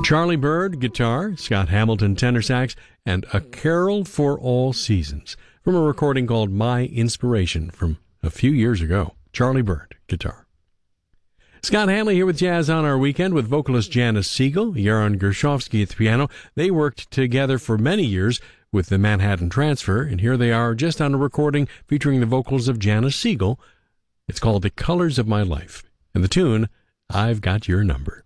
Charlie Byrd, guitar, Scott Hamilton, tenor sax, and A Carol for All Seasons, from a recording called My Inspiration from a few years ago. Charlie Byrd, guitar. Scott Hanley here with Jazz on Our Weekend with vocalist Janice Siegel, Yaron Gershovsky at the piano. They worked together for many years with the Manhattan Transfer, and here they are just on a recording featuring the vocals of Janice Siegel. It's called The Colors of My Life, and the tune, I've Got Your Number.